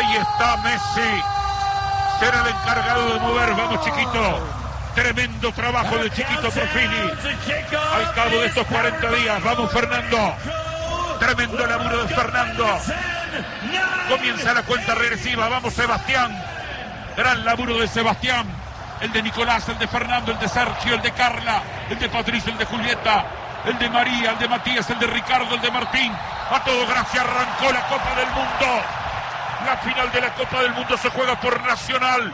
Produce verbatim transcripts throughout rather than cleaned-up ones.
Ahí está Messi. Será el encargado de mover. Vamos, Chiquito. Tremendo trabajo de Chiquito Profini. Al cabo de estos cuarenta días. Vamos, Fernando. Tremendo laburo de Fernando. Comienza la cuenta regresiva. Vamos, Sebastián. Gran laburo de Sebastián. El de Nicolás, el de Fernando, el de Sergio, el de Carla, el de Patricio, el de Julieta, el de María, el de Matías, el de Ricardo, el de Martín. A todo gracias, arrancó la Copa del Mundo. La final de la Copa del Mundo se juega por Nacional.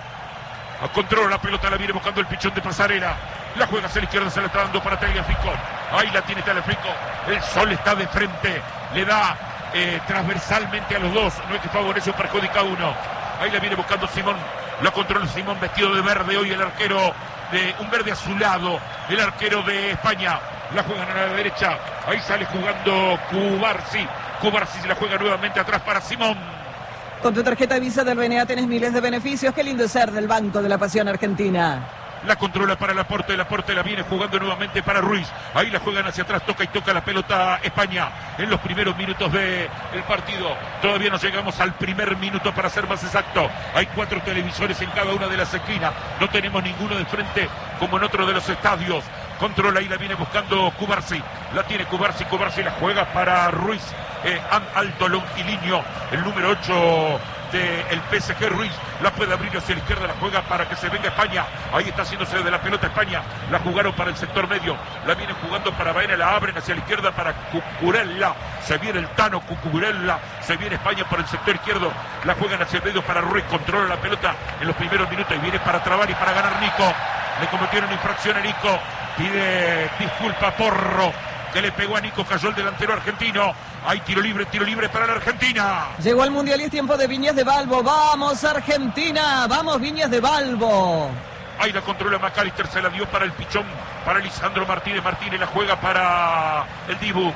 A control la pelota, la viene buscando el pichón de Pasarela. La juega hacia la izquierda, se la está dando para Tagliafico. Ahí la tiene Tagliafico. El sol está de frente. Le da eh, transversalmente a los dos. No es que favorece o perjudica a uno. Ahí la viene buscando Simón. La controla Simón vestido de verde. Hoy el arquero de un verde azulado. El arquero de España. La juegan a la derecha. Ahí sale jugando Cubarsi. Cubarsi se la juega nuevamente atrás para Simón. Con tu tarjeta Visa del B N A tenés miles de beneficios. Qué lindo es ser del Banco de la Pasión Argentina. La controla para Laporte, Laporte la viene jugando nuevamente para Ruiz. Ahí la juegan hacia atrás, toca y toca la pelota España en los primeros minutos del partido. Todavía no llegamos al primer minuto, para ser más exacto. Hay cuatro televisores en cada una de las esquinas. No tenemos ninguno de frente como en otro de los estadios. Controla y la viene buscando Cubarsi. La tiene Cubarsi, Cubarsi la juega para Ruiz. Eh, alto, longilíneo, el número ocho del P S G, Ruiz. La puede abrir hacia la izquierda, la juega para que se venga España. Ahí está haciéndose de la pelota España. La jugaron para el sector medio. La vienen jugando para Baena, la abren hacia la izquierda para Cucurella. Se viene el Tano, Cucurella. Se viene España por el sector izquierdo. La juegan hacia el medio para Ruiz. Controla la pelota en los primeros minutos y viene para trabar y para ganar Nico. Le cometieron infracción a Nico. Pide disculpa Porro, que le pegó a Nico, cayó el delantero argentino. Hay tiro libre, tiro libre para la Argentina. Llegó el Mundial y es tiempo de Viñas de Balbo. ¡Vamos, Argentina! ¡Vamos, Viñas de Balbo! Ahí la controla McAllister, se la dio para el pichón, para Lisandro Martínez. Martínez la juega para el Dibu.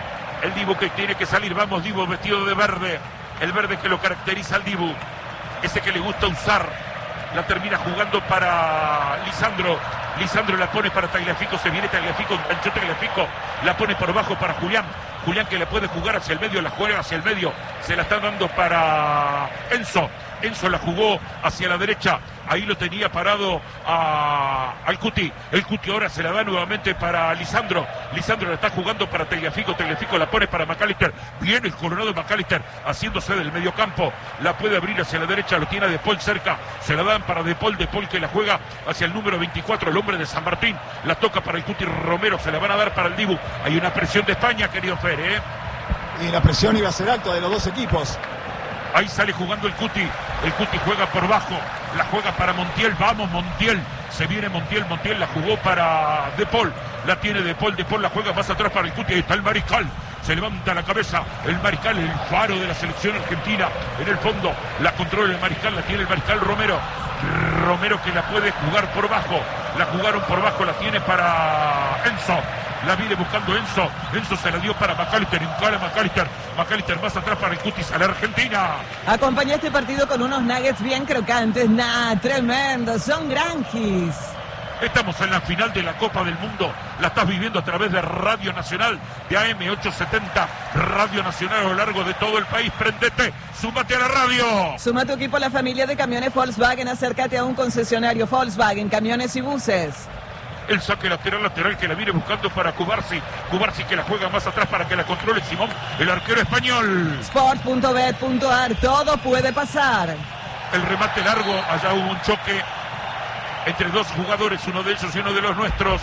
El Dibu que tiene que salir. Vamos, Dibu vestido de verde. El verde que lo caracteriza al Dibu. Ese que le gusta usar. La termina jugando para Lisandro. Lisandro la pone para Tagliafico. Se viene Tagliafico, enganchó Tagliafico. La pone por abajo para Julián. Julián que le puede jugar hacia el medio. La juega hacia el medio. Se la está dando para Enzo. Enzo la jugó hacia la derecha. Ahí lo tenía parado a, al Cuti. El Cuti ahora se la da nuevamente para Lisandro. Lisandro la está jugando para Tagliafico. Tagliafico la pone para McAllister. Viene el Coronado de McAllister haciéndose del mediocampo. La puede abrir hacia la derecha. Lo tiene a De Paul cerca. Se la dan para De Paul. De Paul que la juega hacia el número veinticuatro. El hombre de San Martín. La toca para el Cuti Romero. Se la van a dar para el Dibu. Hay una presión de España, querido Fer, ¿eh? Y la presión iba a ser alta de los dos equipos. Ahí sale jugando el Cuti. El Cuti juega por bajo. La juega para Montiel. Vamos, Montiel. Se viene Montiel. Montiel la jugó para De Paul. La tiene De Paul. De Paul la juega más atrás para el Cuti. Ahí está el Mariscal. Se levanta la cabeza. El Mariscal, el faro de la selección argentina. En el fondo la controla el Mariscal. La tiene el Mariscal Romero. Romero que la puede jugar por bajo. La jugaron por bajo. La tiene para Enzo. La viene buscando Enzo. Enzo se la dio para McAllister. Encara McAllister. McAllister más atrás para el Cutis a la Argentina. Acompaña este partido con unos nuggets bien crocantes. Nah, tremendo. Son granjis. Estamos en la final de la Copa del Mundo. La estás viviendo a través de Radio Nacional, de A M ochocientos setenta. Radio Nacional a lo largo de todo el país. Prendete, súmate a la radio. Suma tu equipo a la familia de camiones Volkswagen. Acércate a un concesionario Volkswagen, camiones y buses. El saque lateral, lateral que la viene buscando para Cubarsi. Cubarsi que la juega más atrás para que la controle Simón, el arquero español. Sport punto bet punto ar, todo puede pasar. El remate largo, allá hubo un choque entre dos jugadores, uno de ellos y uno de los nuestros.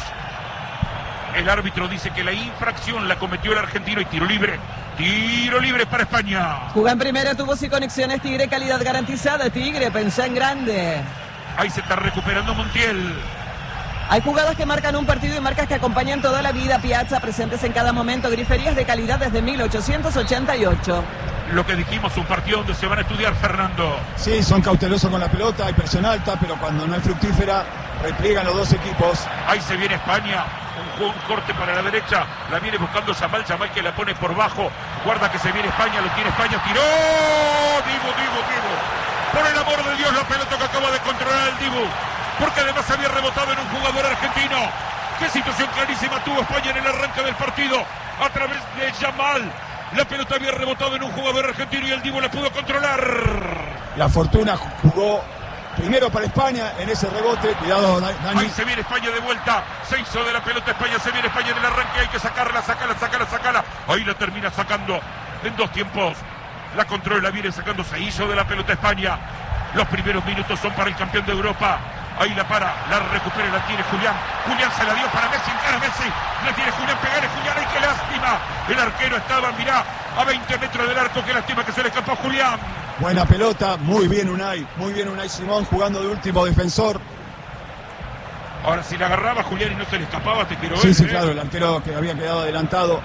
El árbitro dice que la infracción la cometió el argentino y tiro libre. Tiro libre para España. Juega en primera, tubos y conexiones Tigre, calidad garantizada. Tigre, pensá en grande. Ahí se está recuperando Montiel. Hay jugadas que marcan un partido y marcas que acompañan toda la vida. Piazza, presentes en cada momento. Griferías de calidad desde mil ochocientos ochenta y ocho. Lo que dijimos, un partido donde se van a estudiar, Fernando. Sí, son cautelosos con la pelota, hay presión alta, pero cuando no es fructífera, repliegan los dos equipos. Ahí se viene España, un, un corte para la derecha, la viene buscando Yamal, Yamal que la pone por bajo, guarda que se viene España, lo tiene España, tiró, Dibu, Dibu, Dibu. Por el amor de Dios, la pelota que acaba de controlar el Dibu, porque además había rebotado en un jugador argentino. Qué situación clarísima tuvo España en el arranque del partido, a través de Yamal. La pelota había rebotado en un jugador argentino y el Dibu la pudo controlar. la fortuna jugó primero para España en ese rebote. Cuidado, Dani. Ahí se viene España de vuelta. Se hizo de la pelota España. Se viene España en el arranque. Hay que sacarla, sacarla, sacarla, sacarla. Ahí la termina sacando en dos tiempos. La controla, la viene sacando. Se hizo de la pelota España. Los primeros minutos son para el campeón de Europa. Ahí la para, la recupera, la tiene Julián. Julián se la dio para Messi, encara Messi. La tiene Julián, pegale Julián. ¡Ay, qué lástima! El arquero estaba, mirá, a veinte metros del arco. Qué lástima que se le escapó a Julián. Buena pelota, muy bien Unai. Muy bien Unai Simón jugando de último defensor. Ahora, si la agarraba Julián y no se le escapaba, te quiero ver. Sí, sí, ¿eh? claro, el arquero que había quedado adelantado.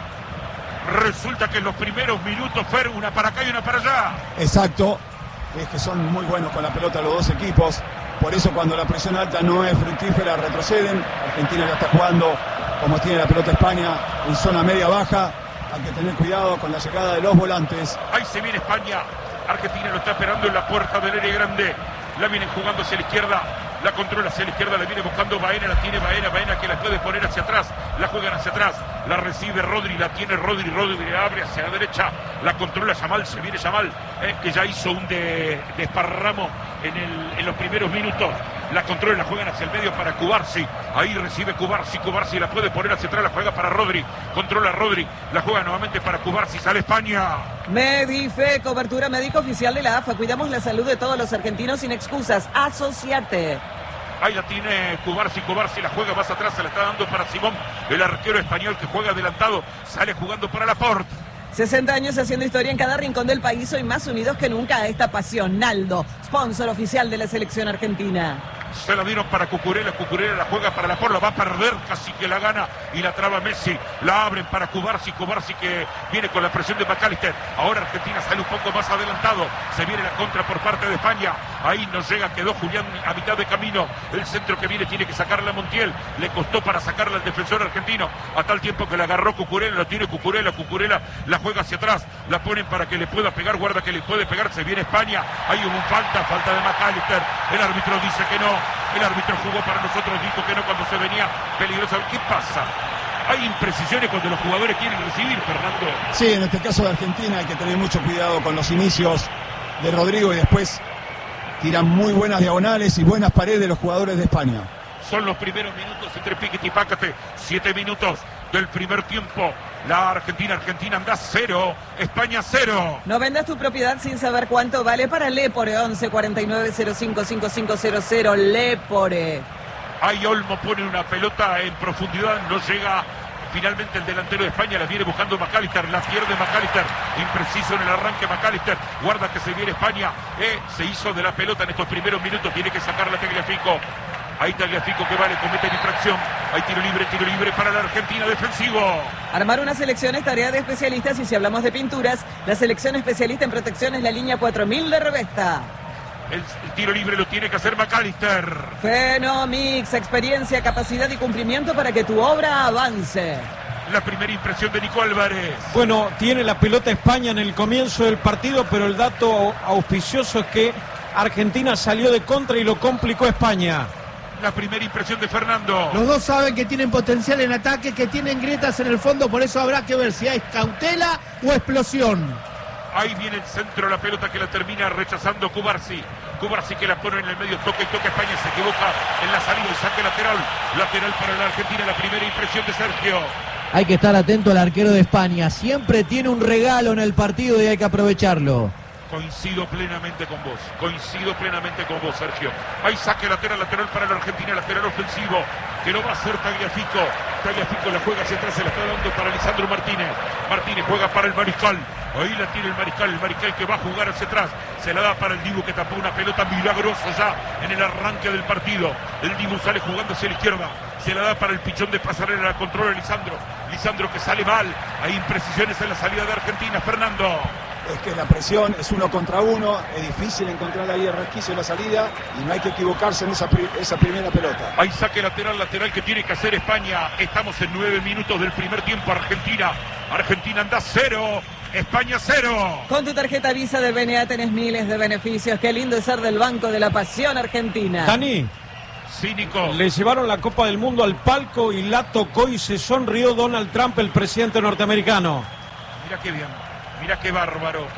Resulta que en los primeros minutos, Fer, una para acá y una para allá. Exacto. Es que son muy buenos con la pelota los dos equipos. Por eso cuando la presión alta no es fructífera, retroceden. Argentina ya está jugando como tiene la pelota España en zona media-baja. Hay que tener cuidado con la llegada de los volantes. Ahí se viene España. Argentina lo está esperando en la puerta del área grande. La vienen jugando hacia la izquierda. La controla hacia la izquierda, la viene buscando Baena, la tiene Baena, Baena que la puede poner hacia atrás, la juegan hacia atrás, la recibe Rodri, la tiene Rodri, Rodri abre hacia la derecha, la controla Yamal, se viene Yamal, eh, que ya hizo un de, desparramo en, el, en los primeros minutos, la controla, la juegan hacia el medio para Cubarsi, ahí recibe Cubarsi, Cubarsi la puede poner hacia atrás, la juega para Rodri, controla Rodri, la juega nuevamente para Cubarsi, sale España. Medife, cobertura médica oficial de la A F A, cuidamos la salud de todos los argentinos sin excusas, asociate. Ahí la tiene Cubarsi, Cubarsi la juega más atrás, se la está dando para Simón, el arquero español que juega adelantado, sale jugando para Laporte. sesenta años haciendo historia en cada rincón del país, hoy más unidos que nunca a esta pasión. Naldo, sponsor oficial de la selección argentina. Se la dieron para Cucurella, Cucurella la juega para Laporte, la va a perder, casi que la gana y la traba Messi, la abren para Cubarsi, Cubarsi que viene con la presión de McAllister, ahora Argentina sale un poco más adelantado, se viene la contra por parte de España, ahí nos llega, quedó Julián a mitad de camino, el centro que viene tiene que sacarla a Montiel, le costó para sacarla al defensor argentino, a tal tiempo que la agarró Cucurella, la tiene Cucurella, Cucurella la juega hacia atrás, la ponen para que le pueda pegar, guarda que le puede pegar, se viene España, ahí hubo un falta, falta de McAllister, el árbitro dice que no. El árbitro jugó para nosotros, dijo que no cuando se venía peligroso. ¿Qué pasa? Hay imprecisiones cuando los jugadores quieren recibir, Fernando. Sí, en este caso de Argentina hay que tener mucho cuidado con los inicios de Rodrigo y después tiran muy buenas diagonales y buenas paredes los jugadores de España. Son los primeros minutos entre Piquete y Pácate. Siete minutos del primer tiempo. La Argentina, Argentina anda cero, España cero. No vendas tu propiedad sin saber cuánto vale para Lepore, once cuarenta y nueve cero cinco cinco cinco cero cero, Lepore. Ahí Olmo pone una pelota en profundidad, no llega finalmente el delantero de España, la viene buscando McAllister, la pierde McAllister, impreciso en el arranque McAllister, guarda que se viene España, eh, se hizo de la pelota en estos primeros minutos, tiene que sacar la Tagliafico. Ahí Tagliafico que vale, comete infracción. Hay tiro libre, tiro libre para la Argentina, defensivo. Armar una selección es tarea de especialistas y si hablamos de pinturas, la selección especialista en protección es la línea cuatro mil de Revesta. El, el tiro libre lo tiene que hacer McAllister. Fenomix, experiencia, capacidad y cumplimiento para que tu obra avance. La primera impresión de Nico Álvarez. Bueno, tiene la pelota España en el comienzo del partido, pero el dato auspicioso es que Argentina salió de contra y lo complicó España. La primera impresión de Fernando. Los dos saben que tienen potencial en ataque, que tienen grietas en el fondo, por eso habrá que ver si hay cautela o explosión. Ahí viene el centro, la pelota que la termina rechazando Cubarsi. Cubarsi que la pone en el medio, toca y toca España, se equivoca en la salida y saque lateral. Lateral para la Argentina, la primera impresión de Sergio. Hay que estar atento al arquero de España, siempre tiene un regalo en el partido y hay que aprovecharlo. Coincido plenamente con vos, coincido plenamente con vos, Sergio. Ahí saque lateral, lateral para la Argentina, lateral ofensivo, que lo va a hacer Tagliafico. Tagliafico la juega hacia atrás, se la está dando para Lisandro Martínez. Martínez juega para el Mariscal. Ahí la tiene el Mariscal, el Mariscal que va a jugar hacia atrás. Se la da para el Dibu que tapó una pelota milagrosa ya en el arranque del partido. El Dibu sale jugando hacia la izquierda. Se la da para el pichón de Pasarela, la controla Lisandro. Lisandro que sale mal. Hay imprecisiones en la salida de Argentina, Fernando. Es que la presión es uno contra uno, es difícil encontrar ahí el resquicio en la salida y no hay que equivocarse en esa, esa primera pelota. Hay saque lateral, lateral que tiene que hacer España. Estamos en nueve minutos del primer tiempo. Argentina, Argentina anda cero, España cero. Con tu tarjeta Visa de B N A tenés miles de beneficios. Qué lindo es ser del Banco de la Pasión Argentina. Dani, sí, Nico. le llevaron la Copa del Mundo al palco y la tocó y se sonrió Donald Trump, el presidente norteamericano. Mira qué bien. Mira qué bárbaro.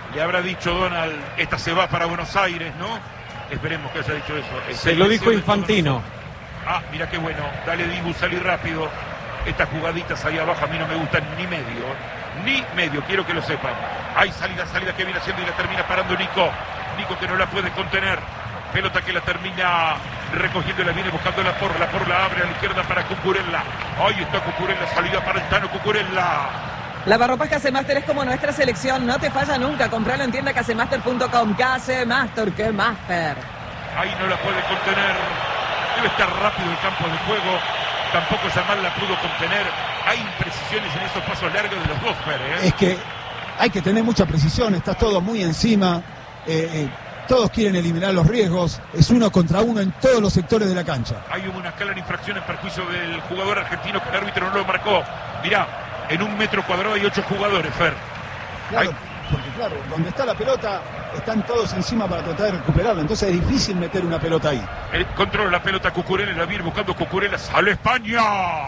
Le habrá dicho Donald, esta se va para Buenos Aires, ¿no? Esperemos que haya dicho eso. Se lo dijo Infantino. Ah, mira qué bueno. Dale, Dibu, salir rápido. Estas jugaditas ahí abajo a mí no me gustan ni medio. Ni medio, quiero que lo sepan. Hay salida, salida que viene haciendo y la termina parando Nico. Nico que no la puede contener. Pelota que la termina recogiendo y la viene buscando la Porra. La Porra la abre a la izquierda para Cucurella. Ahí está Cucurella, salida para el Tano Cucurella. Lavarropas Casemaster es como nuestra selección, no te falla nunca. Compralo en tienda casemaster punto com. Casemaster, que master. Ahí no la puede contener. Debe estar rápido el campo de juego. Tampoco Yamal la pudo contener. Hay imprecisiones en esos pasos largos de los dos, Pérez. ¿eh? Es que hay que tener mucha precisión, está todo muy encima. Eh, eh, todos quieren eliminar los riesgos. Es uno contra uno en todos los sectores de la cancha. Hay una clara infracción en perjuicio del jugador argentino que el árbitro no lo marcó. Mirá, en un metro cuadrado hay ocho jugadores, Fer. Claro, hay... porque claro, donde está la pelota están todos encima para tratar de recuperarla. Entonces es difícil meter una pelota ahí. El control la pelota Cucurella, la viene buscando Cucurella. ¡Sale España!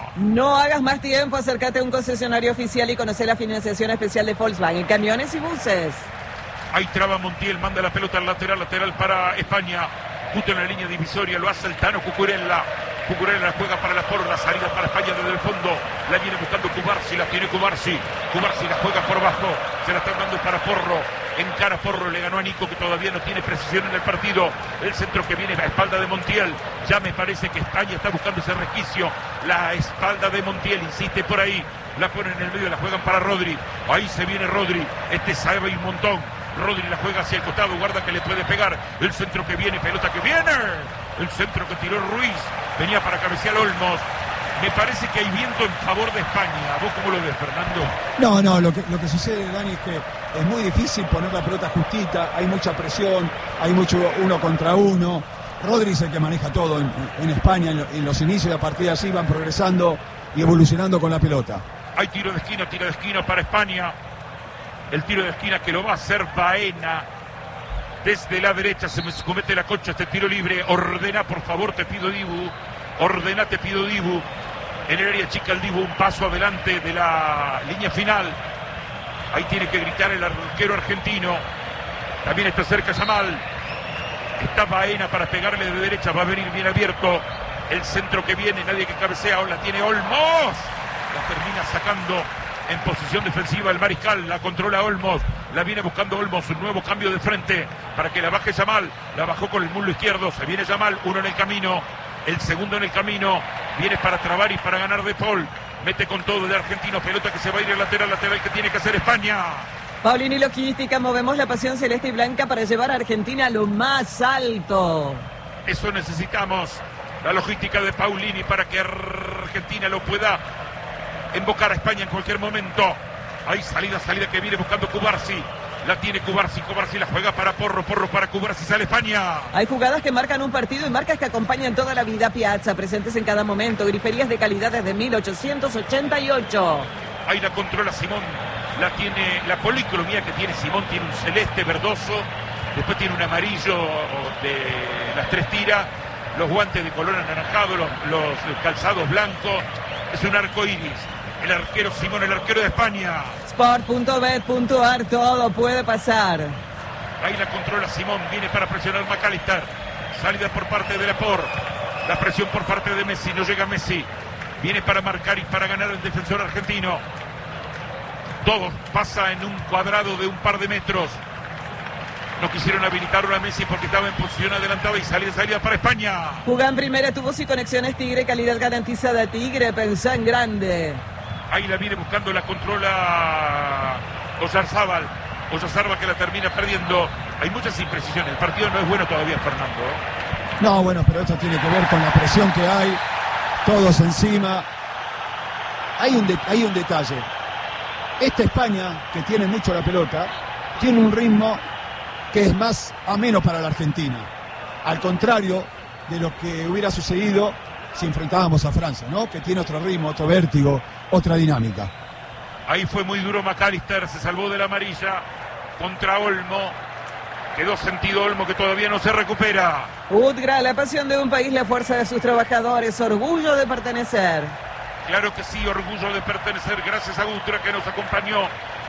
No hagas más tiempo, acércate a un concesionario oficial y conoce la financiación especial de Volkswagen, camiones y buses. Ahí traba Montiel, manda la pelota al lateral, lateral para España. Justo en la línea divisoria, lo hace el Tano Cucurella. Cucurella la juega para la Porra, la salida para España desde el fondo. La viene buscando Cubarsi, la tiene Cubarsi. Cubarsi la juega por abajo, se la está dando para Porro. Encara Porro, le ganó a Nico que todavía no tiene precisión en el partido. El centro que viene a la espalda de Montiel. Ya me parece que España está buscando ese resquicio. La espalda de Montiel, insiste por ahí. La ponen en el medio, la juegan para Rodri. Ahí se viene Rodri, este sabe un montón. Rodri la juega hacia el costado, guarda que le puede pegar. El centro que viene, pelota que viene. El centro que tiró Ruiz, venía para cabecear Olmos. Me parece que hay viento en favor de España. ¿Vos cómo lo ves, Fernando? No, no, lo que, lo que sucede, Dani, es que es muy difícil poner la pelota justita. Hay mucha presión, hay mucho uno contra uno. Rodri es el que maneja todo en, en España. En, en los inicios de la partida así van progresando y evolucionando con la pelota. Hay tiro de esquina, tiro de esquina para España. El tiro de esquina que lo va a hacer Baena. Desde la derecha se me comete la concha este tiro libre. Ordena, por favor, te pido, Dibu. Ordena, te pido, Dibu. En el área chica el Dibu, un paso adelante de la línea final. Ahí tiene que gritar el arquero argentino. También está cerca Yamal. Está Baena para pegarle de derecha. Va a venir bien abierto. El centro que viene, nadie que cabecea. La tiene Olmos. La termina sacando en posición defensiva el Mariscal. La controla Olmos. La viene buscando Olmos. Un nuevo cambio de frente para que la baje Yamal. La bajó con el muslo izquierdo. Se viene Yamal. Uno en el camino. El segundo en el camino. Viene para trabar y para ganar De Paul. Mete con todo el argentino. Pelota que se va a ir al lateral. Lateral que tiene que hacer España. Paulini Logística. Movemos la pasión celeste y blanca para llevar a Argentina a lo más alto. Eso necesitamos. La logística de Paulini para que Argentina lo pueda invocar a España en cualquier momento. Hay salida, salida que viene buscando Cubarsi. La tiene Cubarsi, Cubarsi la juega para Porro, Porro para Cubarsi, sale España. Hay jugadas que marcan un partido y marcas que acompañan toda la vida. Piazza, presentes en cada momento. Griferías de calidad desde mil ochocientos ochenta y ocho. Ahí la controla Simón. La tiene, la policromía que tiene Simón tiene un celeste verdoso. Después tiene un amarillo de las tres tiras. Los guantes de color anaranjado, los, los calzados blancos. Es un arco iris. El arquero Simón, el arquero de España. sport punto bet punto ar, todo puede pasar. Ahí la controla Simón, viene para presionar McAllister. Salida por parte de Laporte. La presión por parte de Messi, no llega Messi. Viene para marcar y para ganar el defensor argentino. Todo pasa en un cuadrado de un par de metros. No quisieron habilitar a Messi porque estaba en posición adelantada y salida, salida para España. Jugá en primera, tubos y conexiones Tigre, calidad garantizada Tigre, pensá en grande. Ahí la viene buscando, la controla Oyarzábal. Oyarzábal que la termina perdiendo. Hay muchas imprecisiones. El partido no es bueno todavía, Fernando. No, bueno, pero esto tiene que ver con la presión que hay. Todos encima. Hay un, de, hay un detalle. Esta España, que tiene mucho la pelota, tiene un ritmo que es más ameno para la Argentina. Al contrario de lo que hubiera sucedido si enfrentábamos a Francia, ¿no? Que tiene otro ritmo, otro vértigo, otra dinámica. Ahí fue muy duro McAllister, se salvó de la amarilla contra Olmo. Quedó sentido Olmo que todavía no se recupera. Udgra, la pasión de un país, la fuerza de sus trabajadores, orgullo de pertenecer. Claro que sí, orgullo de pertenecer. Gracias a Udgra que nos acompañó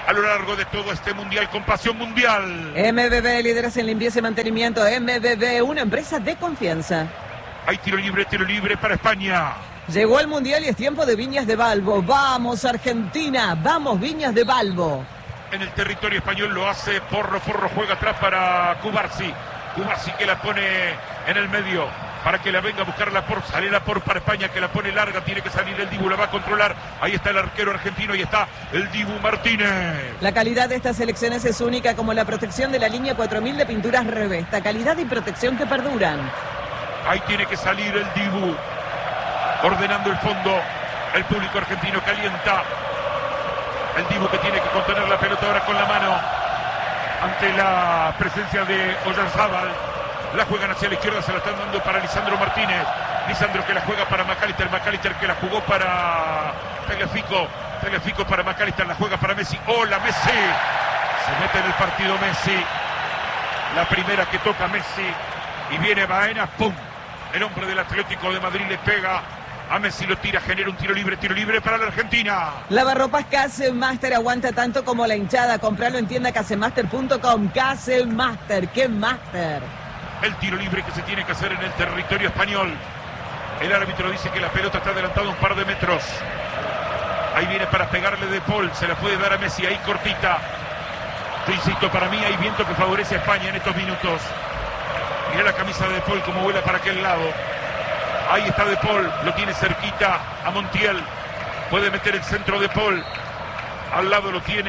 a lo largo de todo este mundial con pasión mundial. M B B, líderes en limpieza y mantenimiento. M B B, una empresa de confianza. Hay tiro libre, tiro libre para España. Llegó el mundial y es tiempo de Viñas de Balbo. Vamos Argentina, vamos Viñas de Balbo. En el territorio español lo hace Porro, Porro juega atrás para Cubarsi. Cubarsi que la pone en el medio para que la venga a buscarla por, sale la por para España que la pone larga, tiene que salir el Dibu, la va a controlar. Ahí está el arquero argentino, ahí está el Dibu Martínez. La calidad de estas selecciones es única, como la protección de la línea cuatro mil de pinturas Revesta. Calidad y protección que perduran. Ahí tiene que salir el Dibu, ordenando el fondo. El público argentino calienta. El Dibu que tiene que contener la pelota ahora con la mano ante la presencia de Oyarzábal. La juegan hacia la izquierda, se la están dando para Lisandro Martínez. Lisandro que la juega para McAllister. McAllister que la jugó para Tagliafico. Tagliafico para McAllister, la juega para Messi. ¡Hola, Messi! Se mete en el partido Messi. La primera que toca Messi. Y viene Baena, ¡pum! El hombre del Atlético de Madrid le pega a Messi, lo tira, genera un tiro libre, tiro libre para la Argentina. Lavarropas Casemaster aguanta tanto como la hinchada. Compralo en tienda casemaster punto com. Casemaster, ¡qué master! El tiro libre que se tiene que hacer en el territorio español. El árbitro dice que la pelota está adelantada un par de metros. Ahí viene para pegarle De Paul, se la puede dar a Messi, ahí cortita. Yo insisto, para mí hay viento que favorece a España en estos minutos. Mirá la camisa de De Paul como vuela para aquel lado. Ahí está De Paul, lo tiene cerquita a Montiel. Puede meter el centro De Paul. Al lado lo tiene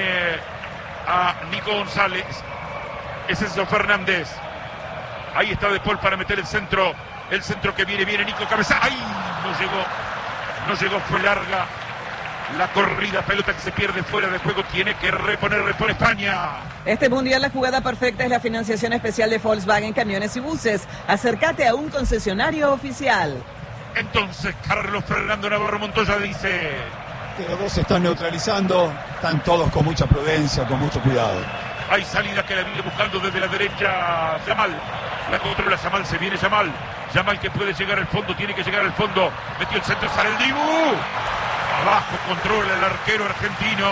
a Nico González. Es Enzo Fernández. Ahí está De Paul para meter el centro. El centro que viene, viene Nico Cabeza. ¡Ay! No llegó. No llegó, fue larga. La corrida, pelota que se pierde fuera de juego. Tiene que reponer, repone España. Este mundial la jugada perfecta es la financiación especial de Volkswagen Camiones y Buses. Acércate a un concesionario oficial. Entonces Carlos Fernando Navarro Montoya dice que los dos se están neutralizando. Están todos con mucha prudencia, con mucho cuidado. Hay salida que la viene buscando desde la derecha Yamal. La controla Yamal, se viene Yamal. Yamal que puede llegar al fondo, tiene que llegar al fondo. Metió el centro, sale el Dibu. Abajo controla el arquero argentino.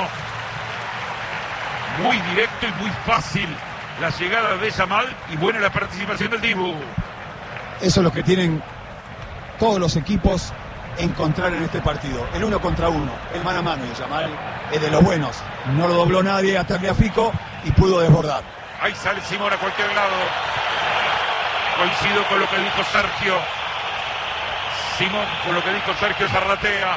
Muy directo y muy fácil la llegada de Yamal y buena la participación del Dibu. Eso es lo que tienen todos los equipos encontrar en este partido. El uno contra uno, el mano a mano. Y Yamal es de los buenos. No lo dobló nadie hasta Tagliafico y pudo desbordar. Ahí sale Simón a cualquier lado. Coincido con lo que dijo Sergio. Simón, con lo que dijo Sergio Zarratea.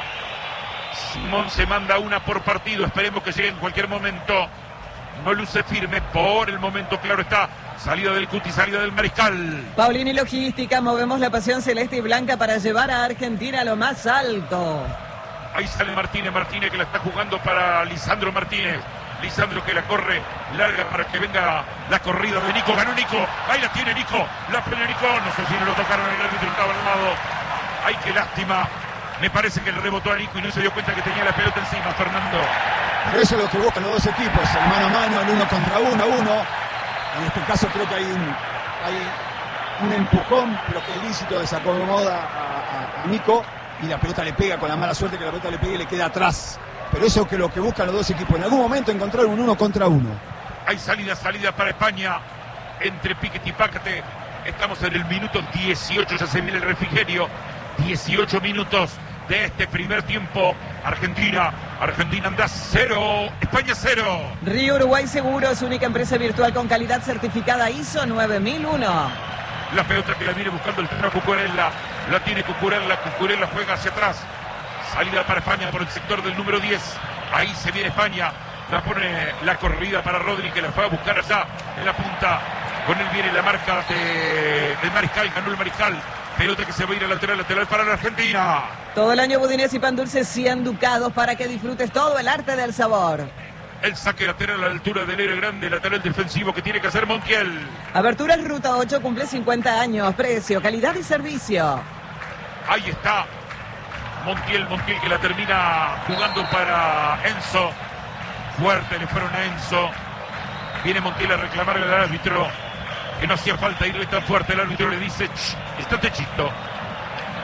Simón se manda una por partido. Esperemos que llegue en cualquier momento. No luce firme por el momento, claro está. Salida del Cuti, salida del Mariscal. Paulini Logística, movemos la pasión celeste y blanca para llevar a Argentina a lo más alto. Ahí sale Martínez, Martínez que la está jugando para Lisandro Martínez. Lisandro que la corre larga para que venga la corrida de Nico. Ganó Nico, ahí la tiene Nico. La pone Nico, no sé si no lo tocaron, el árbitro estaba al lado. Ay, qué lástima. Me parece que le rebotó a Nico y no se dio cuenta que tenía la pelota encima, Fernando. Pero eso es lo que buscan los dos equipos, el mano a mano, el uno contra uno, uno. En este caso creo que hay un, hay un empujón, pero que ilícito desacomoda a, a, a Nico y la pelota le pega con la mala suerte que la pelota le pega y le queda atrás. Pero eso es que lo que buscan los dos equipos, en algún momento encontrar un uno contra uno. Hay salida, salida para España entre Piquet y Pácate. Estamos en el minuto dieciocho, ya se viene el refrigerio. dieciocho minutos de este primer tiempo. Argentina, Argentina anda cero, España cero. Río Uruguay Seguros, única empresa virtual con calidad certificada I S O nueve mil uno. La pelota que la viene buscando el Tano Cucurella, la tiene Cucurella, Cucurella juega hacia atrás. Salida para España por el sector del número diez. Ahí se viene España, la pone la corrida para Rodri que la fue a buscar allá en la punta. Con él viene la marca de, del Mariscal, ganó el Mariscal. Pelota que se va a ir a lateral, lateral para la Argentina. Todo el año budines y pan dulce cien ducados para que disfrutes todo el arte del sabor. El saque lateral a la altura del héroe grande, lateral defensivo que tiene que hacer Montiel. Aberturas Ruta ocho cumple cincuenta años, precio, calidad y servicio. Ahí está Montiel, Montiel que la termina jugando para Enzo. Fuerte le fueron a Enzo. Viene Montiel a reclamarle al árbitro que no hacía falta irle tan fuerte. El árbitro le dice, estate chisto.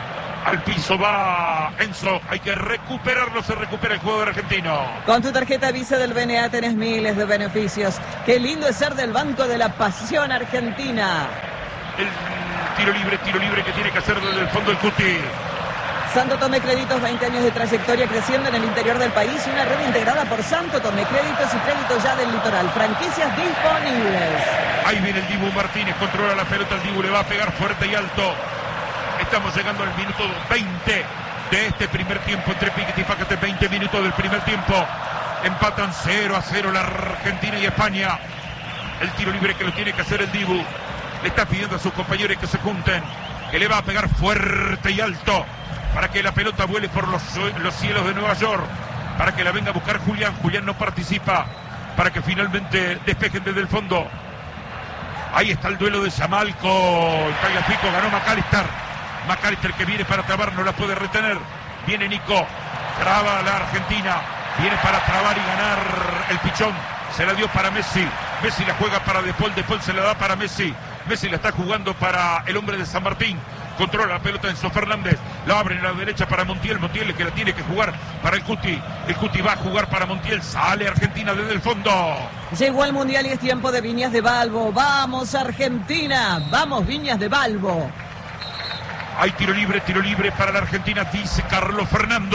Al piso va Enzo, hay que recuperarlo, se recupera el jugador argentino. Con tu tarjeta Visa del B N A tenés miles de beneficios. Qué lindo es ser del Banco de la Pasión Argentina. El tiro libre, tiro libre que tiene que hacer desde el fondo el Cuti. Santo Tomé Créditos, veinte años de trayectoria creciendo en el interior del país. Una red integrada por Santo Tomé Créditos y Créditos Ya del Litoral. Franquicias disponibles. Ahí viene el Dibu Martínez, controla la pelota, el Dibu le va a pegar fuerte y alto. Estamos llegando al minuto veinte de este primer tiempo entre Piquet y Páquete. veinte minutos del primer tiempo. Empatan cero a cero la Argentina y España. El tiro libre que lo tiene que hacer el Dibu. Le está pidiendo a sus compañeros que se junten, que le va a pegar fuerte y alto para que la pelota vuele por los, los cielos de Nueva York, para que la venga a buscar Julián. Julián no participa, para que finalmente despejen desde el fondo. Ahí está el duelo de Yamal con Tagliafico. Ganó McAllister. McAllister que viene para trabar, no la puede retener. Viene Nico, traba a la Argentina, viene para trabar y ganar el pichón. Se la dio para Messi, Messi la juega para De Paul, De Paul se la da para Messi. Messi la está jugando para el hombre de San Martín. Controla la pelota Enzo Fernández, la abre en la derecha para Montiel, Montiel que la tiene que jugar para el Cuti. El Cuti va a jugar para Montiel, sale Argentina desde el fondo. Llegó el Mundial y es tiempo de Viñas de Balbo. ¡Vamos Argentina! ¡Vamos Viñas de Balbo! Hay tiro libre, tiro libre para la Argentina, dice Carlos Fernando.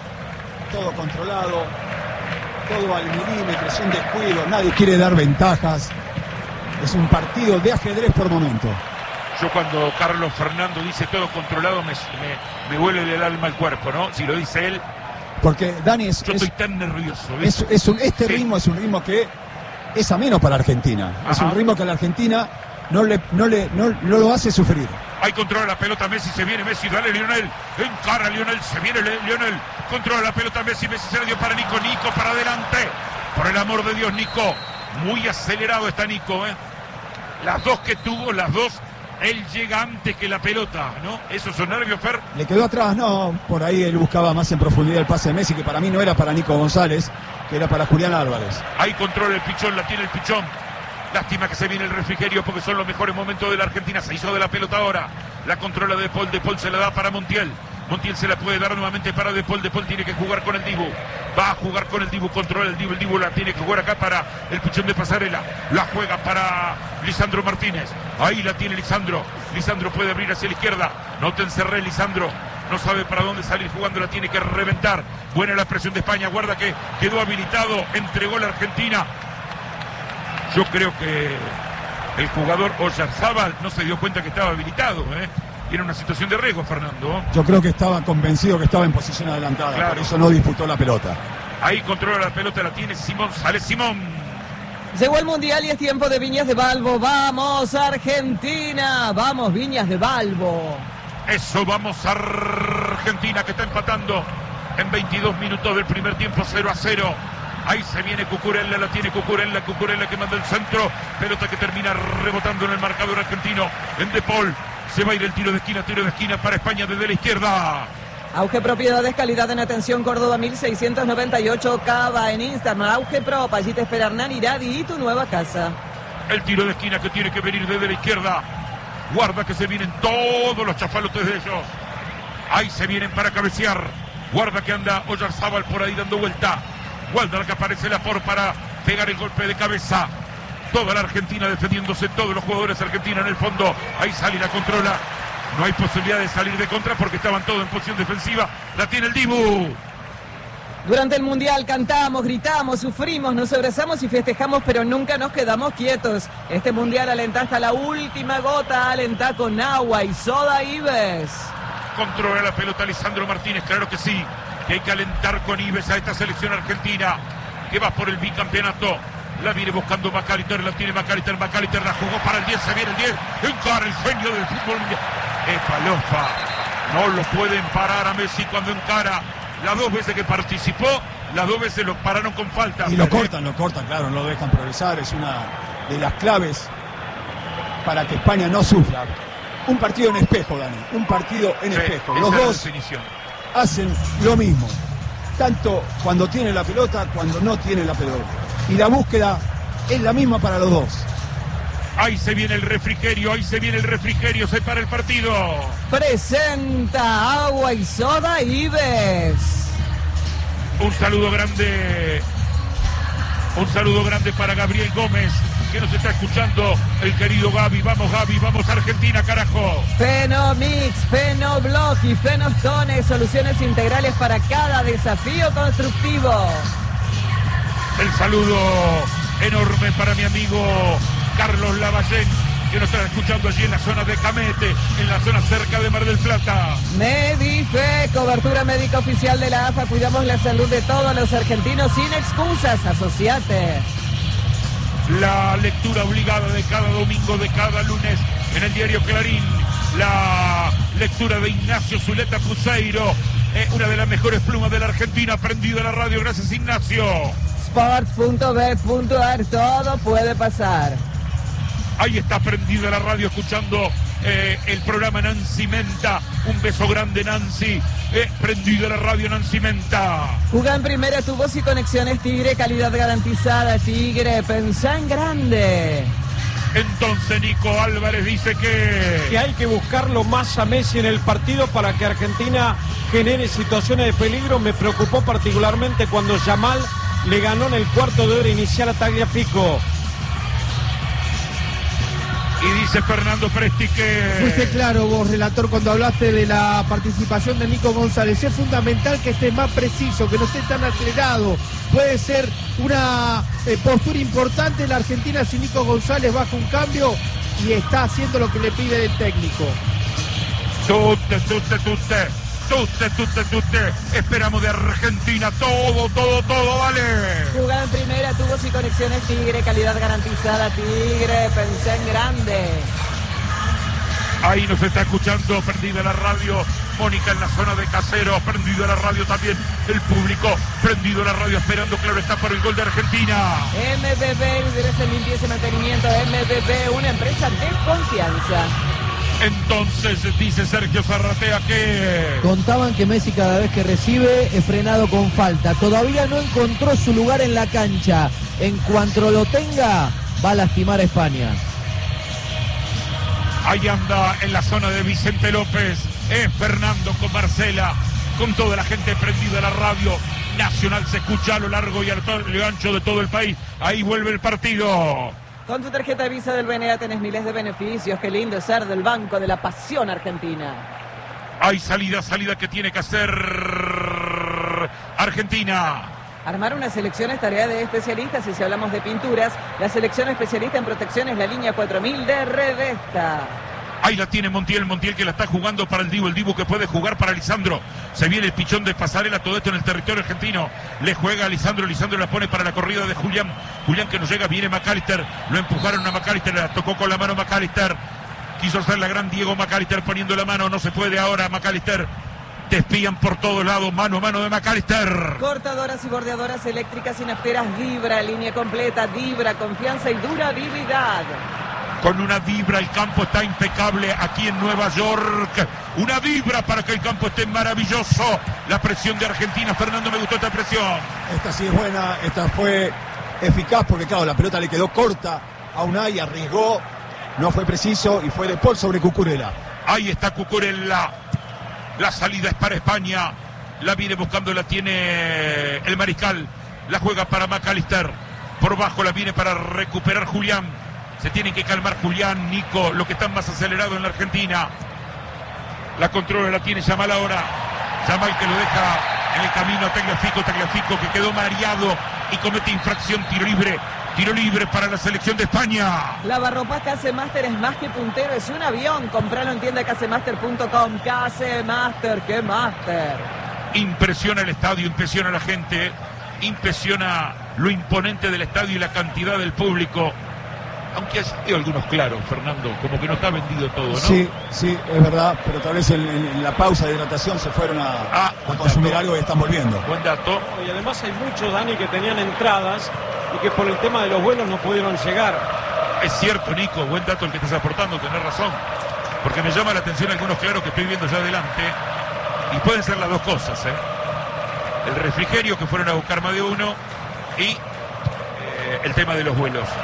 Todo controlado, todo al milímetro, sin descuido, nadie quiere dar ventajas. Es un partido de ajedrez por momento. Yo cuando Carlos Fernando dice todo controlado me, me, me huele del alma al cuerpo, ¿no? Si lo dice él. Porque Dani es... Yo es, estoy tan nervioso. Es, es un, este sí. ritmo es un ritmo que es ameno para Argentina. Ajá. Es un ritmo que a la Argentina no, le, no, le, no, no lo hace sufrir. Ahí controla la pelota Messi, se viene Messi, dale Lionel, encara Lionel, se viene Lionel, controla la pelota Messi, Messi se la dio para Nico, Nico para adelante, por el amor de Dios Nico, muy acelerado está Nico, ¿eh? Las dos que tuvo, las dos, él llega antes que la pelota, ¿no? ¿Esos son nervios, Fer? Le quedó atrás, no, por ahí él buscaba más en profundidad el pase de Messi, que para mí no era para Nico González, que era para Julián Álvarez. Ahí controla el pichón, la tiene el pichón. Lástima que se viene el refrigerio porque son los mejores momentos de la Argentina. Se hizo de la pelota ahora. La controla De Paul. De Paul se la da para Montiel. Montiel se la puede dar nuevamente para De Paul. De Paul tiene que jugar con el Dibu. Va a jugar con el Dibu. Controla el Dibu. El Dibu la tiene que jugar acá para el pichón de Pasarela. La juega para Lisandro Martínez. Ahí la tiene Lisandro. Lisandro puede abrir hacia la izquierda. No te encerré, Lisandro. No sabe para dónde salir jugando. La tiene que reventar. Buena la presión de España. Guarda que quedó habilitado. Entregó la Argentina. Yo creo que el jugador Oyarzábal no se dio cuenta que estaba habilitado, ¿eh? Y era una situación de riesgo, Fernando. Yo creo que estaba convencido que estaba en posición adelantada, claro. Por eso no disputó la pelota. Ahí controla la pelota, la tiene Simón, sale Simón. Llegó el Mundial y es tiempo de Viñas de Balbo. ¡Vamos Argentina! ¡Vamos Viñas de Balbo! Eso, vamos Argentina que está empatando en veintidós minutos del primer tiempo, cero a cero. Ahí se viene Cucurella, la tiene Cucurella, Cucurella que manda el centro, pelota que termina rebotando en el marcador argentino, en De Paul, se va a ir el tiro de esquina, tiro de esquina para España desde la izquierda. Auge Propiedades, calidad en atención, Córdoba mil seiscientos noventa y ocho, Cava en Instagram, Auge Prop, allí te espera Hernán Iradi y tu nueva casa. El tiro de esquina que tiene que venir desde la izquierda, guarda que se vienen todos los chafalotes de ellos, ahí se vienen para cabecear, guarda que anda Oyarzábal por ahí dando vuelta. Waldar que aparece la por para pegar el golpe de cabeza. Toda la Argentina defendiéndose, todos los jugadores argentinos en el fondo. Ahí sale y la controla. No hay posibilidad de salir de contra porque estaban todos en posición defensiva. La tiene el Dibu. Durante el Mundial cantamos, gritamos, sufrimos, nos abrazamos y festejamos, pero nunca nos quedamos quietos. Este Mundial alentá hasta la última gota, alentá con agua y soda Ives. Controla la pelota Lisandro Martínez, claro que sí. Que hay que alentar con Ives a esta selección argentina que va por el bicampeonato. La viene buscando McAllister, la tiene McAllister, McAllister la jugó para el diez, se viene el diez, encara el genio del fútbol mundial. ¡Epa, lofa! No lo pueden parar a Messi cuando encara. Las dos veces que participó, las dos veces lo pararon con falta. Y lo cortan, lo cortan, claro, no lo dejan progresar. Es una de las claves para que España no sufra. Un partido en espejo, Dani, un partido en sí, espejo. Los dos hacen lo mismo, tanto cuando tiene la pelota, cuando no tiene la pelota. Y la búsqueda es la misma para los dos. Ahí se viene el refrigerio, ahí se viene el refrigerio, se para el partido. Presenta Agua y Soda Ives. Un saludo grande, un saludo grande para Gabriel Gómez, que nos está escuchando, el querido Gaby. Vamos Gaby, vamos Argentina, carajo. Fenomix, Fenoblock y Fenostone, soluciones integrales para cada desafío constructivo. El saludo enorme para mi amigo Carlos Lavallén, que nos está escuchando allí en la zona de Camete, en la zona cerca de Mar del Plata. Medife, cobertura médica oficial de la A F A. Cuidamos la salud de todos los argentinos sin excusas. Asociate. La lectura obligada de cada domingo, de cada lunes, en el diario Clarín. La lectura de Ignacio Zuleta Puseiro, eh, una de las mejores plumas de la Argentina, prendido a la radio. Gracias, Ignacio. Sports punto b punto a r, todo puede pasar. Ahí está prendida la radio escuchando eh, el programa Nancy Menta. Un beso grande, Nancy. Eh, prendida la radio, Nancy Menta. Juga en primera, tu voz y conexiones Tigre, calidad garantizada. Tigre, pensá en grande. Entonces Nico Álvarez dice que... que hay que buscarlo más a Messi en el partido para que Argentina genere situaciones de peligro. Me preocupó particularmente cuando Yamal le ganó en el cuarto de hora inicial a Tagliafico. Y dice Fernando Presti que... Fuiste claro vos, relator, cuando hablaste de la participación de Nico González. Es fundamental que esté más preciso, que no esté tan acelerado. Puede ser una eh, postura importante la Argentina si Nico González baja un cambio y está haciendo lo que le pide el técnico. Tutte, tutte, tutte, tutte, tutte, tutte. Esperamos de Argentina todo, todo, todo, vale. Jugada en primera, tu voz y conexiones Tigre, calidad garantizada. Tigre, pensé en grande. Ahí nos está escuchando, prendida la radio, Mónica en la zona de Caseros, prendido la radio también, el público, prendido la radio, esperando, claro está, por el gol de Argentina. M B B, lideresa en limpieza y mantenimiento. M B B, una empresa de confianza. Entonces dice Sergio Zarratea que... Contaban que Messi cada vez que recibe es frenado con falta. Todavía no encontró su lugar en la cancha. En cuanto lo tenga, va a lastimar a España. Ahí anda en la zona de Vicente López, es Fernando con Marcela, con toda la gente prendida a la radio. Nacional se escucha a lo largo y a lo ancho de todo el país. Ahí vuelve el partido. Con tu tarjeta de Visa del B N A tenés miles de beneficios. Qué lindo es ser del Banco de la Pasión Argentina. Hay salida, salida que tiene que hacer Argentina. Armar una selección es tarea de especialistas y si hablamos de pinturas, la selección especialista en protección es la línea cuatro mil de Redesta. Ahí la tiene Montiel, Montiel que la está jugando para el Dibu, el Dibu que puede jugar para Lisandro. Se viene el pichón de Pasarela, todo esto en el territorio argentino. Le juega a Lisandro, Lisandro la pone para la corrida de Julián. Julián que nos llega, viene McAllister. Lo empujaron a McAllister, la tocó con la mano McAllister. Quiso hacer la gran Diego McAllister poniendo la mano, no se puede ahora McAllister. Te espían por todos lados, mano a mano de McAllister. Cortadoras y bordeadoras eléctricas y nafteras Vibra, línea completa, Vibra, confianza y durabilidad. Con una vibra, el campo está impecable aquí en Nueva York. Una vibra para que el campo esté maravilloso. La presión de Argentina, Fernando, me gustó esta presión. Esta sí es buena, esta fue eficaz porque, claro, la pelota le quedó corta a Unai, arriesgó, no fue preciso y fue de Paul sobre Cucurella. Ahí está Cucurella. La salida es para España. La viene buscando, la tiene el Mariscal. La juega para McAllister. Por bajo la viene para recuperar Julián. Se tienen que calmar Julián, Nico, lo que están más acelerados en la Argentina. La controla, la tiene Yamal ahora. Yamal que lo deja en el camino a Tagliafico, Tagliafico que quedó mareado y comete infracción, tiro libre. Tiro libre para la selección de España. Lavarropas Casemaster es más que puntero, es un avión. Compralo en tienda casemaster punto com. Casemaster, qué master. Impresiona el estadio, impresiona a la gente. Impresiona lo imponente del estadio y la cantidad del público. Aunque ha sido algunos claros, Fernando, como que no está vendido todo, ¿no? Sí, sí, es verdad, pero tal vez en, en la pausa de hidratación se fueron a, ah, a consumir algo y están volviendo. Buen dato. Y además hay muchos, Dani, que tenían entradas y que por el tema de los vuelos no pudieron llegar. Es cierto, Nico, buen dato el que estás aportando, tenés razón. Porque me llama la atención algunos claros que estoy viendo ya adelante. Y pueden ser las dos cosas, ¿eh? El refrigerio que fueron a buscar más de uno y eh, el tema de los vuelos.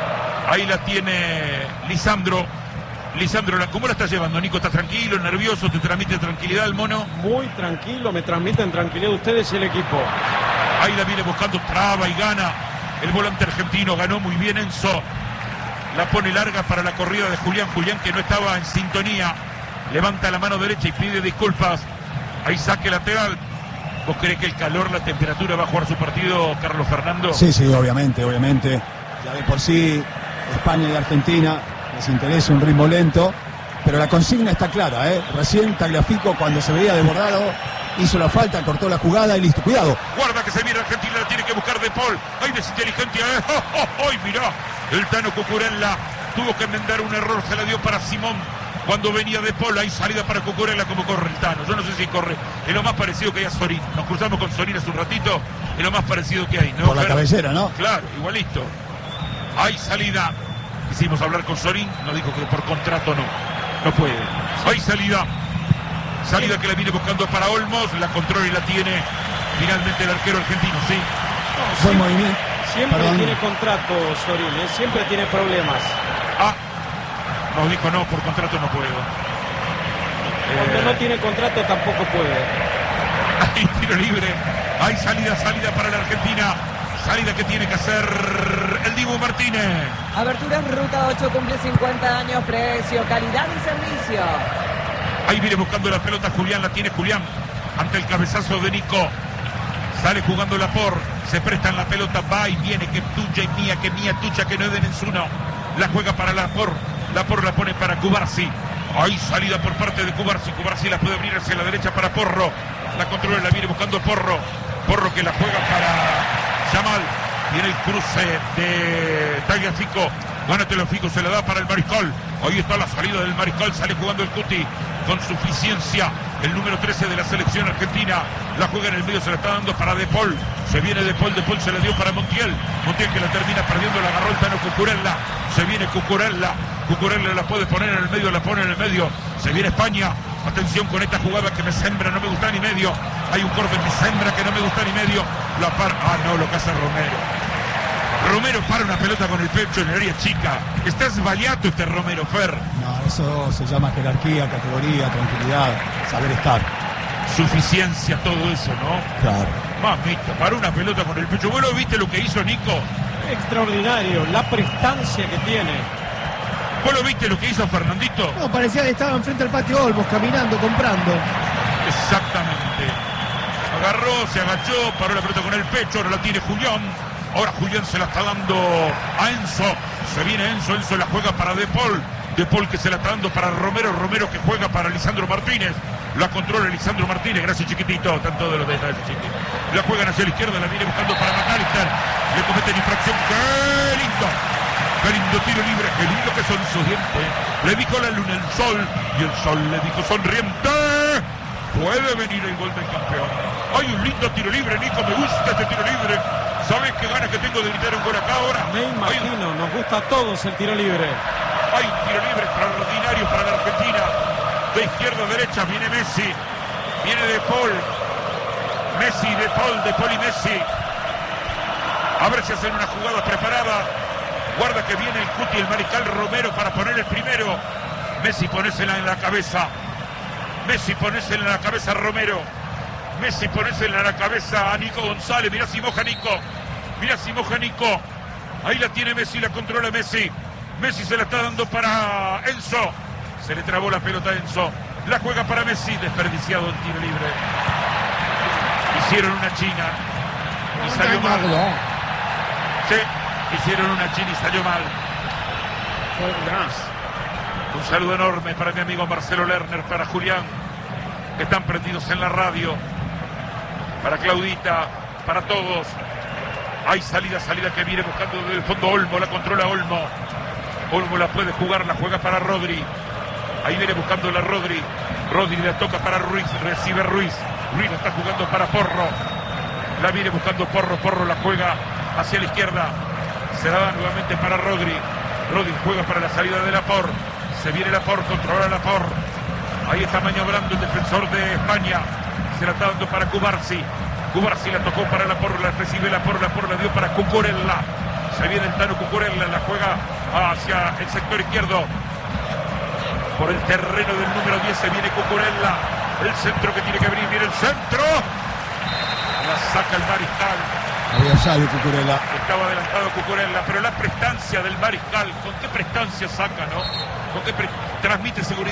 Ahí la tiene Lisandro. Lisandro, ¿cómo la estás llevando, Nico? ¿Estás tranquilo, nervioso? ¿Te transmite tranquilidad el mono? Muy tranquilo, me transmiten tranquilidad ustedes y el equipo. Ahí la viene buscando, traba y gana. El volante argentino ganó muy bien Enzo. La pone larga para la corrida de Julián. Julián, que no estaba en sintonía. Levanta la mano derecha y pide disculpas. Ahí saque lateral. ¿Vos crees que el calor, la temperatura va a jugar su partido, Carlos Fernando? Sí, sí, obviamente, obviamente. Ya de por sí, España y Argentina les interesa un ritmo lento, pero la consigna está clara, ¿eh? Recién Tagliafico, cuando se veía desbordado, hizo la falta, cortó la jugada y listo. Cuidado. Guarda que se viene Argentina, la tiene que buscar De Paul. ¡Ay, desinteligencia! ¡Eh! ¡Oh, oh, oh! ¡Ay, mirá! El Tano Cucurella tuvo que enmendar un error, se la dio para Simón. Cuando venía De Paul, hay salida para Cucurella, como corre el Tano. Yo no sé si corre. Es lo más parecido que hay a Sorín. Nos cruzamos con Sorín hace un ratito. Es lo más parecido que hay, ¿no? Por la Pero, cabellera, ¿no? claro, igualito. Hay salida. Quisimos hablar con Sorín, nos dijo que por contrato no. No puede. Hay salida. Salida que la viene buscando para Olmos. La controla y la tiene finalmente el arquero argentino, ¿sí? No, Buen movimiento. Siempre Perdón. tiene contrato Sorín, ¿eh? Siempre tiene problemas. Ah, nos dijo no, por contrato no puedo. Cuando Eh, no tiene contrato tampoco puede. Hay tiro libre. Hay salida, salida para la Argentina. Salida que tiene que hacer el Dibu Martínez. Abertura en Ruta ocho, cumple cincuenta años, precio, calidad y servicio. Ahí viene buscando la pelota Julián, la tiene Julián. Ante el cabezazo de Nico. Sale jugando la por. Se presta en la pelota, va y viene. Que tuya y mía, que mía, tuya, que no den en su no. La juega para la por. La por la pone para Cubarsi. Hay salida por parte de Cubarsi. Cubarsi la puede abrir hacia la derecha para Porro. La controla, la viene buscando Porro. Porro que la juega para Yamal. Viene el cruce de Tagliafico. Gana Tagliafico, se la da para el Mariscal. Ahí está la salida del Mariscal. Sale jugando el Cuti con suficiencia. El número trece de la selección argentina. La juega en el medio, se la está dando para De Paul. Se viene De Paul, De Paul se la dio para Montiel. Montiel que la termina perdiendo, la agarró el Tano Cucurella. Se viene Cucurella. Cucurella la puede poner en el medio, la pone en el medio. Se viene España. Atención con esta jugada que me sembra, no me gusta ni medio. Hay un corte, me sembra que no me gusta ni medio. La par... Ah, no, lo que hace Romero. Romero para una pelota con el pecho en el área chica. Está esbaliato este Romero, Fer. No, eso se llama jerarquía, categoría, tranquilidad, saber estar. Suficiencia, todo eso, ¿no? Claro. Mamita, para una pelota con el pecho. ¿Vos lo viste lo que hizo Nico? Extraordinario, la prestancia que tiene. ¿Vos lo viste lo que hizo Fernandito? No, parecía que estaba enfrente al patio Olmos, caminando, comprando. Exactamente. Agarró, se agachó, paró la pelota con el pecho, ahora la tiene Julián. Ahora Julián se la está dando a Enzo. Se viene Enzo, Enzo la juega para De Paul. De Paul que se la está dando para Romero, Romero que juega para Lisandro Martínez. La controla Lisandro Martínez, gracias chiquitito, están todos los detalles chiquitos. La juegan hacia la izquierda, la viene buscando para McAllister. Le cometen infracción, ¡qué lindo! ¡Qué lindo tiro libre! ¡Qué lindo que son sus dientes! Le dijo la luna el sol y el sol le dijo sonriente. Puede venir el gol del campeón. Hay un lindo tiro libre, Nico, me gusta este tiro libre. ¿Sabes qué ganas que tengo de gritar un gol acá ahora? Me imagino, nos gusta a todos el tiro libre. Hay un tiro libre extraordinario para la Argentina. De izquierda a derecha viene Messi. Viene De Paul. Messi, De Paul, De Paul y Messi. A ver si hacen una jugada preparada. Guarda que viene el Cuti, el Mariscal Romero para poner el primero. Messi ponésela en la cabeza. Messi ponésela en la cabeza a Romero. Messi ponésela en la cabeza a Nico González. Mirá si moja Nico. Mirá si moja Nico. Ahí la tiene Messi, la controla Messi. Messi se la está dando para Enzo. Se le trabó la pelota a Enzo. La juega para Messi, desperdiciado el tiro libre. Hicieron una china y salió mal. Sí, hicieron una china y salió mal. Un saludo enorme para mi amigo Marcelo Lerner, para Julián, que están prendidos en la radio. Para Claudita, para todos. Hay salida, salida que viene buscando desde el fondo Olmo, la controla Olmo. Olmo la puede jugar, la juega para Rodri. Ahí viene buscando la Rodri. Rodri la toca para Ruiz, recibe Ruiz. Ruiz la está jugando para Porro. La viene buscando Porro, Porro la juega hacia la izquierda. Se la da nuevamente para Rodri. Rodri juega para la salida de Lapor. Se viene Lapor, controla Lapor. Ahí está maniobrando el defensor de España. Se la está dando para Cubarsi. Cubarsi la tocó para Lapor, la recibe Lapor, Lapor la dio para Cucurella. Se viene el Tano Cucurella, la juega hacia el sector izquierdo. Por el terreno del número diez se viene Cucurella. El centro que tiene que venir, viene el centro. La saca el Mariscal. Había salido Cucurella. Estaba adelantado Cucurella, pero la prestancia del Mariscal, ¿con qué prestancia saca, no? ¿Con qué pre... transmite seguridad?